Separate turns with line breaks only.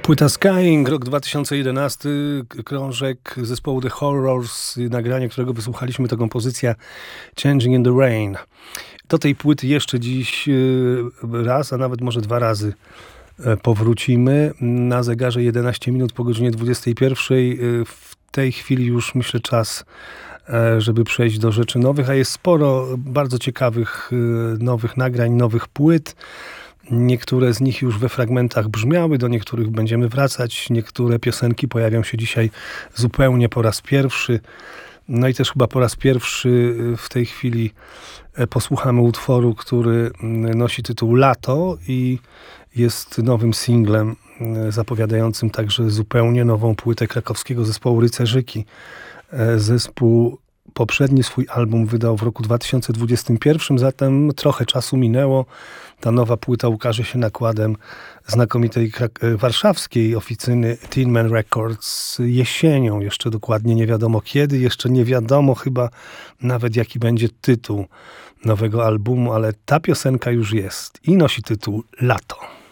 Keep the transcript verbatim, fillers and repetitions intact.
Płyta Skying, rok dwa tysiące jedenasty, krążek zespołu The Horrors, nagranie, którego wysłuchaliśmy, to kompozycja Changing in the Rain. Do tej płyty jeszcze dziś raz, a nawet może dwa razy powrócimy. Na zegarze jedenaście minut po godzinie dwudziestej pierwszej. W tej chwili już myślę czas, żeby przejść do rzeczy nowych, a jest sporo bardzo ciekawych nowych nagrań, nowych płyt. Niektóre z nich już we fragmentach brzmiały, do niektórych będziemy wracać. Niektóre piosenki pojawią się dzisiaj zupełnie po raz pierwszy. No i też chyba po raz pierwszy w tej chwili posłuchamy utworu, który nosi tytuł Lato i jest nowym singlem zapowiadającym także zupełnie nową płytę krakowskiego zespołu Rycerzyki. Zespół poprzedni swój album wydał w roku dwa tysiące dwudziestym pierwszym, zatem trochę czasu minęło. Ta nowa płyta ukaże się nakładem znakomitej krak- warszawskiej oficyny Tin Man Records jesienią. Jeszcze dokładnie nie wiadomo kiedy, jeszcze nie wiadomo chyba nawet jaki będzie tytuł nowego albumu, ale ta piosenka już jest i nosi tytuł Lato.